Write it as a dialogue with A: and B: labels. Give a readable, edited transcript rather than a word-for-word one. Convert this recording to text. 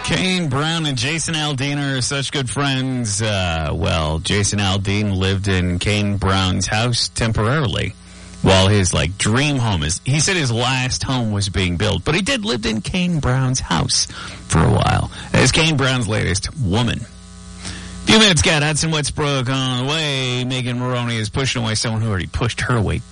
A: Kane Brown and Jason Aldean are such good friends. Jason Aldean lived in Kane Brown's house temporarily while his, dream home he said his last home was being built, but he did live in Kane Brown's house for a while as Kane Brown's latest woman. A few minutes, Cat Hudson Westbrook on the way. Megan Maroney is pushing away someone who already pushed her away